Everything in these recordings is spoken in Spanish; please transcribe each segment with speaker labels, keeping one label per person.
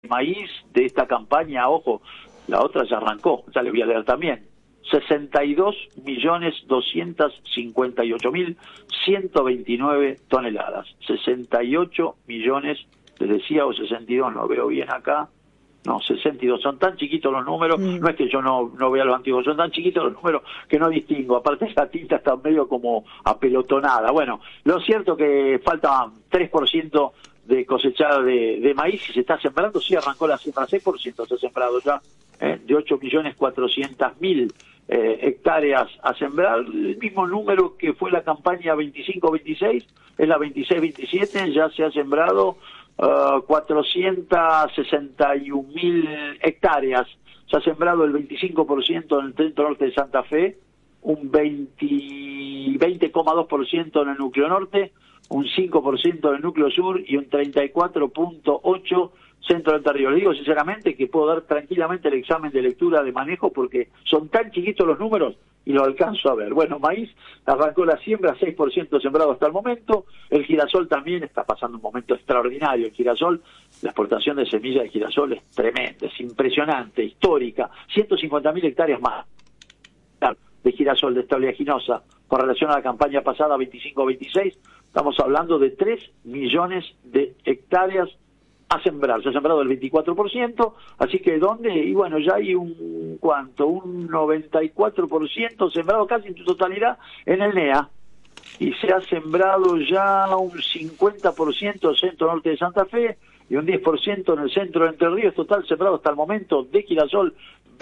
Speaker 1: maíz de esta campaña, ojo, la otra ya arrancó, ya le voy a leer también, 62.258.129 toneladas, 68 millones, les decía, o 62, no veo bien acá, no, 62, son tan chiquitos los números, no es que yo no vea los antiguos, son tan chiquitos los números que no distingo, aparte esa tinta está medio como apelotonada. Bueno, lo cierto que falta 3% de cosechada de maíz y se está sembrando, sí arrancó la siembra, 6% se ha sembrado ya, de 8.400.000 hectáreas a sembrar, el mismo número que fue la campaña 25-26, es la 26-27, ya se ha sembrado 461.000 hectáreas, se ha sembrado el 25% en el centro norte de Santa Fe, un 20,2% en el núcleo norte, un 5% en el núcleo sur y un 34,8% centro de Entre Ríos. Le digo sinceramente que puedo dar tranquilamente el examen de lectura de manejo porque son tan chiquitos los números y lo alcanzo a ver. Bueno, maíz arrancó la siembra, 6% sembrado hasta el momento. El girasol también está pasando un momento extraordinario. El girasol, la exportación de semillas de girasol es tremenda, es impresionante, histórica. 150.000 hectáreas más de girasol, de esta oleaginosa, con relación a la campaña pasada 25-26. Estamos hablando de 3 millones de hectáreas a sembrar. Se ha sembrado el 24%, así que ¿dónde? Y bueno, ya hay un 94% sembrado casi en su totalidad en el NEA. Y se ha sembrado ya un 50% en el centro norte de Santa Fe y un 10% en el centro de Entre Ríos. Total sembrado hasta el momento de girasol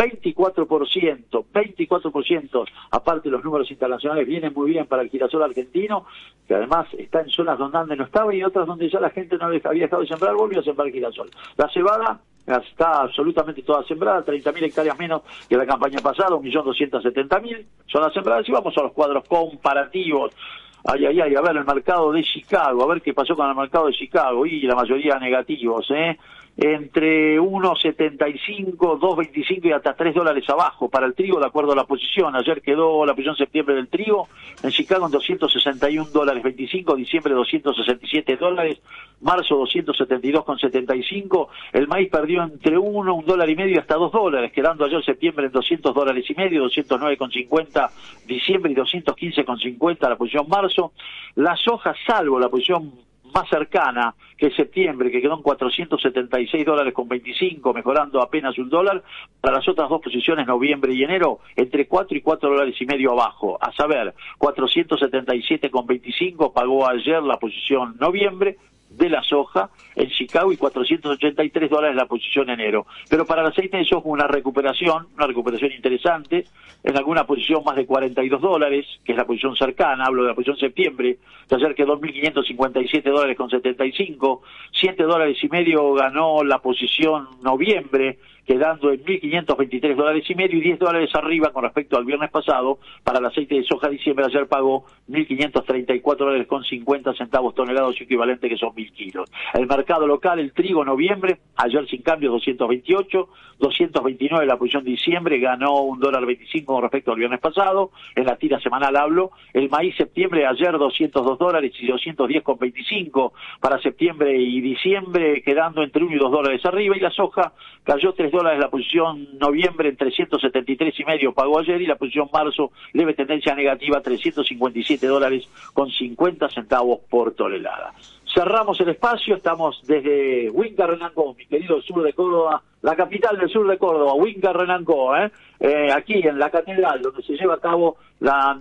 Speaker 1: 24%, aparte los números internacionales vienen muy bien para el girasol argentino, que además está en zonas donde antes no estaba y otras donde ya la gente no había dejado de sembrar, volvió a sembrar girasol. La cebada está absolutamente toda sembrada, 30.000 hectáreas menos que la campaña pasada, 1.270.000 son las sembradas, y vamos a los cuadros comparativos. A ver el mercado de Chicago, a ver qué pasó con el mercado de Chicago, y la mayoría negativos, entre 1.75, 2.25 y hasta $3 abajo para el trigo, de acuerdo a la posición. Ayer quedó la posición septiembre del trigo en Chicago en $261.25, diciembre $267, marzo $272.75. El maíz perdió entre $1.5 y hasta $2, quedando ayer septiembre en $200.5, $209.50 diciembre y $215.50 la posición marzo. La soja, salvo la posición más cercana, que es septiembre, que quedó en $476.25, mejorando apenas $1. Para las otras dos posiciones, noviembre y enero, entre $4 y $4.50 abajo. A saber, $477.25 pagó ayer la posición noviembre de la soja en Chicago y $483 la posición enero. Pero para el aceite de soja una recuperación interesante, en alguna posición más de $42, que es la posición cercana, hablo de la posición septiembre, que ayer quedó $1.557.75, $7.50 ganó la posición noviembre, quedando en $1.523.50 y $10 arriba con respecto al viernes pasado. Para el aceite de soja diciembre ayer pagó $1.534.50 toneladas equivalente, que son 1.000 kilos. El mercado local, el trigo noviembre, ayer sin cambio 228, 229 la posición diciembre, ganó $1.25 con respecto al viernes pasado, en la tira semanal hablo. El maíz septiembre ayer $202 y 210.25 para septiembre y diciembre, quedando entre $1 y $2 arriba, y la soja cayó $3 la posición noviembre en $373.50 pagó ayer, y la posición marzo leve tendencia negativa, $357.50 por tonelada. Cerramos el espacio, estamos desde Huinca Renanco, mi querido sur de Córdoba, la capital del sur de Córdoba, Huinca Renanco, aquí en la catedral, donde se lleva a cabo la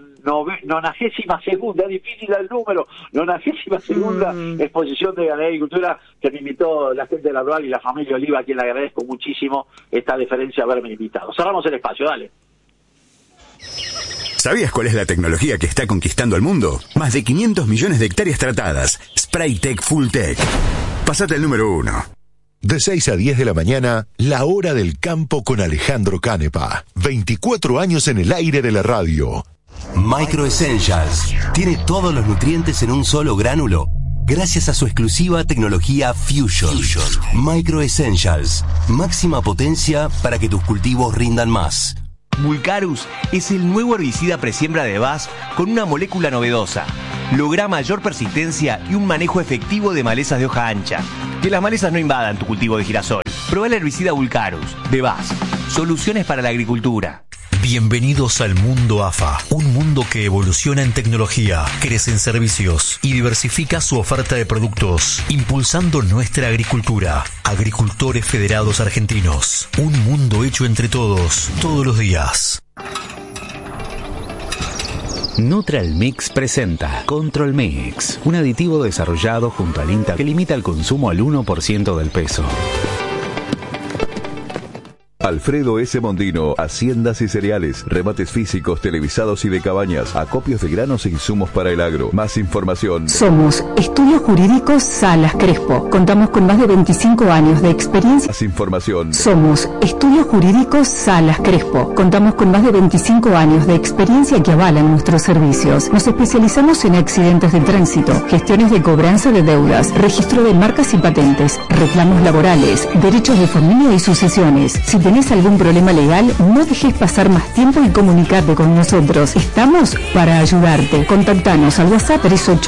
Speaker 1: 92ª, difícil el número, 92ª exposición de ganadería y agricultura, que me invitó la gente de la Rural y la familia Oliva, a quien le agradezco muchísimo esta deferencia de haberme invitado. Cerramos el espacio, dale.
Speaker 2: ¿Sabías cuál es la tecnología que está conquistando el mundo? Más de 500 millones de hectáreas tratadas. Spraytec Fulltech. Pasate el número 1.
Speaker 3: De 6 a 10 de la mañana, La Hora del Campo con Alejandro Canepa. 24 años en el aire de la radio.
Speaker 4: Micro Essentials tiene todos los nutrientes en un solo gránulo, gracias a su exclusiva tecnología Fusion. Micro Essentials, máxima potencia para que tus cultivos rindan más.
Speaker 5: Mulcarus es el nuevo herbicida presiembra de BASF con una molécula novedosa. Lográ mayor persistencia y un manejo efectivo de malezas de hoja ancha. Que las malezas no invadan tu cultivo de girasol. Probá el herbicida Vulcarus de BAS. Soluciones para la agricultura.
Speaker 6: Bienvenidos al mundo AFA, un mundo que evoluciona en tecnología, crece en servicios y diversifica su oferta de productos, impulsando nuestra agricultura. Agricultores Federados Argentinos, un mundo hecho entre todos, todos los días.
Speaker 7: Neutral Mix presenta Control Mix, un aditivo desarrollado junto al INTA que limita el consumo al 1% del peso.
Speaker 8: Alfredo S. Mondino, haciendas y cereales, remates físicos, televisados y de cabañas, acopios de granos e insumos para el agro. Más información.
Speaker 9: Somos Estudios Jurídicos Salas Crespo. Contamos con más de 25 años de experiencia.
Speaker 8: Más información.
Speaker 9: Somos Estudios Jurídicos Salas Crespo. Contamos con más de 25 años de experiencia que avalan nuestros servicios. Nos especializamos en accidentes de tránsito, gestiones de cobranza de deudas, registro de marcas y patentes, reclamos laborales, derechos de familia y sucesiones. Si tenés algún problema legal, no dejes pasar más tiempo y comunicate con nosotros. Estamos para ayudarte. Contactanos al WhatsApp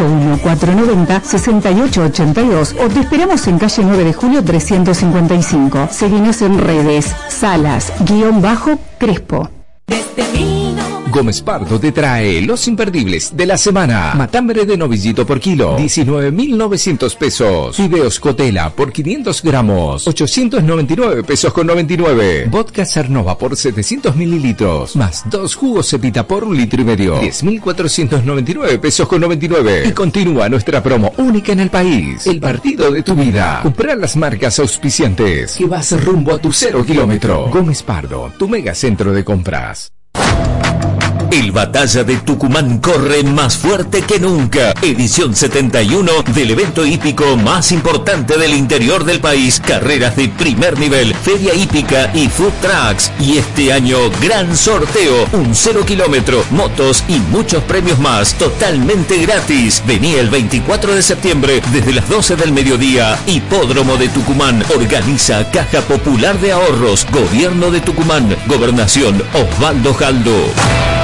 Speaker 9: 381-490-6882 o te esperamos en calle 9 de Julio 355. Seguinos en redes. Salas-Crespo.
Speaker 10: Gómez Pardo te trae los imperdibles de la semana. Matambre de novillito por kilo, 19.900 pesos. Fideos Cotela por 500 gramos, 899 pesos con 99. Vodka Cernova por 700 mililitros, más 2 jugos Cepita por 1,5 litros, 10.499 pesos con 99. Y continúa nuestra promo única en el país. El partido de tu vida. Comprar las marcas auspiciantes que vas rumbo a tu 0 kilómetro. Gómez Pardo, tu mega centro de compras.
Speaker 4: El Batalla de Tucumán corre más fuerte que nunca. Edición 71 del evento hípico más importante del interior del país. Carreras de primer nivel, feria hípica y food trucks. Y este año, gran sorteo, un 0 kilómetro, motos y muchos premios más, totalmente gratis. Vení el 24 de septiembre desde las 12 del mediodía. Hipódromo de Tucumán. Organiza Caja Popular de Ahorros. Gobierno de Tucumán. Gobernación Osvaldo Jaldo.